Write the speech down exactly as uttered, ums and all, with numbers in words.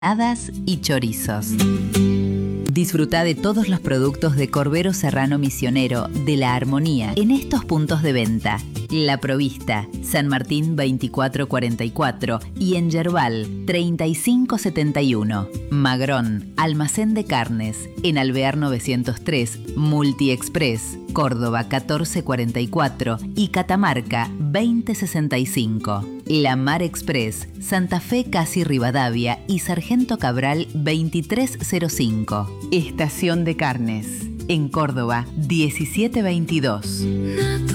Hadas y chorizos. Disfruta de todos los productos de Corbero Serrano Misionero de La Armonía en estos puntos de venta: La Provista, San Martín veinticuatro cuarenta y cuatro y en Yerbal treinta y cinco setenta y uno. Magrón, Almacén de Carnes, en Alvear novecientos tres, Multi Express, Córdoba catorce cuarenta y cuatro y Catamarca veinte sesenta y cinco. La Mar Express, Santa Fe Casi Rivadavia y Sargento Cabral veintitrés cero cinco. Estación de Carnes, en Córdoba diecisiete veintidós.